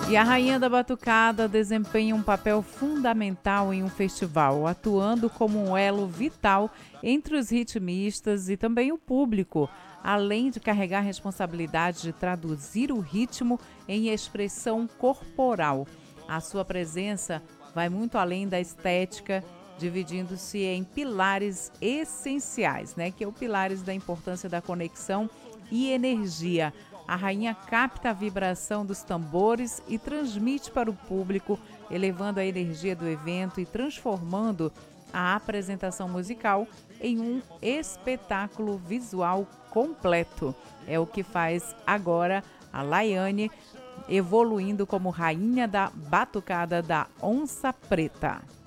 E a Rainha da Batucada desempenha um papel fundamental em um festival, atuando como um elo vital entre os ritmistas e também o público, além de carregar a responsabilidade de traduzir o ritmo em expressão corporal. A sua presença vai muito além da estética, dividindo-se em pilares essenciais, que é o pilares da importância da conexão e energia. A rainha capta a vibração dos tambores e transmite para o público, elevando a energia do evento e transformando a apresentação musical em um espetáculo visual completo. É o que faz agora a Laiane, evoluindo como rainha da batucada da Onça Preta.